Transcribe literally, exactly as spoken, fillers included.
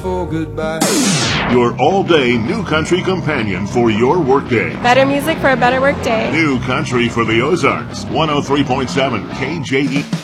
for goodbye. Your all-day New Country companion for your workday. Better music for a better workday. New Country for the Ozarks. one oh three point seven K J E.